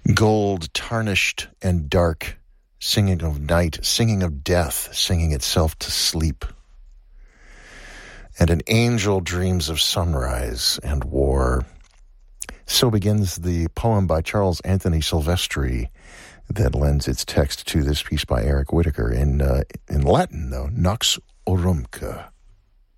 Gold, tarnished and dark, singing of night, singing of death, singing itself to sleep. And an angel dreams of sunrise and war. So begins the poem by Charles Anthony Silvestri that lends its text to this piece by Eric Whitacre in Latin, though, Nox Orumque.